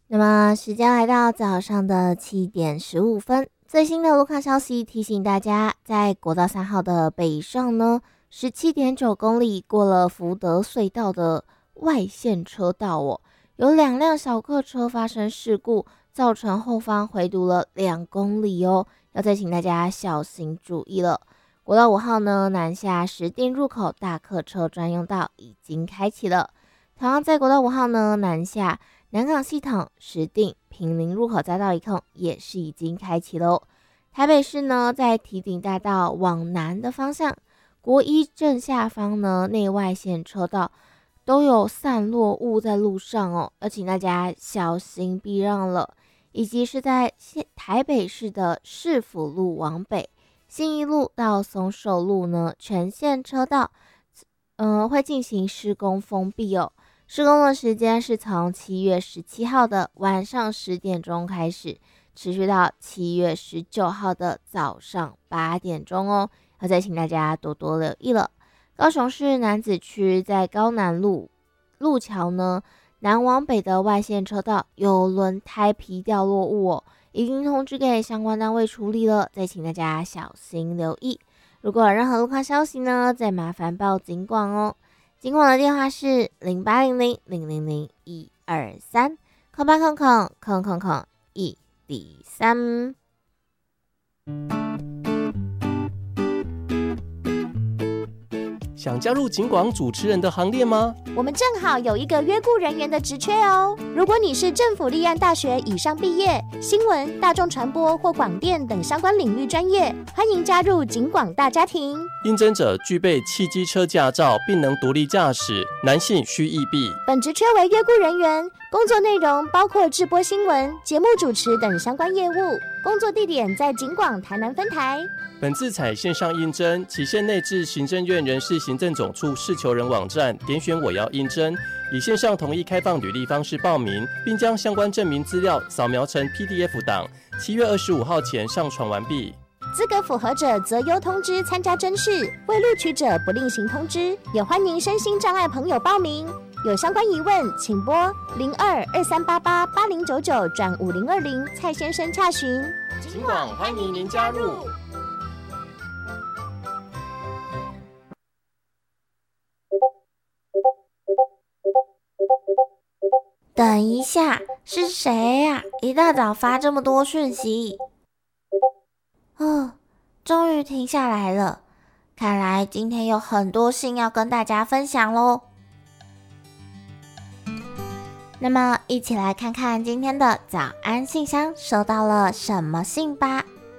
那么时间来到早上的7点15分，最新的路况消息提醒大家，在国道3号的北上呢，17.9公里过了福德隧道的外线车道哦，有2辆小客车发生事故，造成后方回堵了2公里哦，要再请大家小心注意了。国道5号呢，南下石碇入口大客车专用道已经开启了。同样在国道5号呢，南下南港系统石碇坪林入口匝道一控也是已经开启喽。台北市呢，在堤顶大道往南的方向，国一正下方呢，内外线车道都有散落物在路上哦，要请大家小心避让了。以及是在台北市的市府路往北，信义路到松寿路呢，全线车道会进行施工封闭哦。施工的时间是从7月17号的晚上10点钟开始，持续到7月19号的早上8点钟哦，要再请大家多多留意了。高雄市楠梓区在高南路路桥呢，南往北的外线车道有轮胎皮掉落物哦，已经通知给相关单位处理了，再请大家小心留意。如果有任何路况消息呢，再麻烦报警广哦。警广的电话是0800000123，空八空空空空空1D3。 想加入警广主持人的行列吗？ 我们正好有一个约雇人员的职缺哦。如果你是政府立案大学以上毕业，新闻、大众传播或广电等相关领域专业，欢迎加入警广大家庭。 应征者具备汽机车驾照，并能独立驾驶，男性需役毕。 本职缺为约雇人员，工作内容包括制播新闻、节目主持等相关业务。工作地点在警广台南分台。 本次采线上应征，期限内至行政院人事行政总处事求人网站点选我要应征，以线上统一开放履历方式报名，并将相关证明资料扫描成 PDF 档，7月25号前上传完毕。 资格符合者择优通知参加甄试，未录取者不另行通知。也欢迎身心障碍朋友报名。有相关疑问，请拨0223888099转5020蔡先生洽询。 警广欢迎您加入。 等一下，是谁呀？一大早发这么多讯息。终于停下来了，看来今天有很多信要跟大家分享咯。那么一起来看看今天的早安信箱收到了什么信吧。